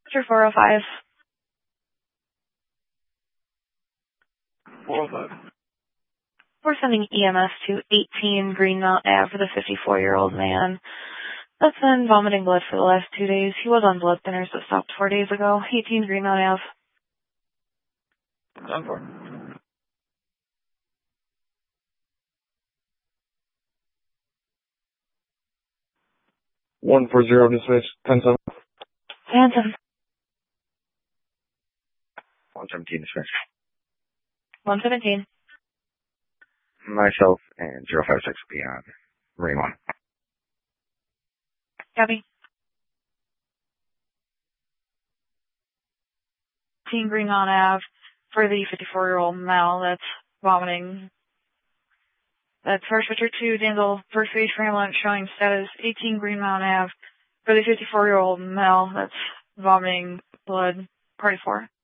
After 405. 405. We're sending EMS to 18 Greenmount Ave for the 54-year-old man that's been vomiting blood for the last 2 days. He was on blood thinners but stopped 4 days ago. 18 Greenmount Ave. Done for. 140 dismiss, 10-7. 10-7. 117 dismiss. 117. Myself and 056 will be on Marine 1. Copy. 18 Greenmount Ave for the 54-year-old male that's vomiting. That's First Richard 2, Danville, first page for ambulance showing status 18 Greenmount Ave for the 54-year-old male that's vomiting blood, party 4.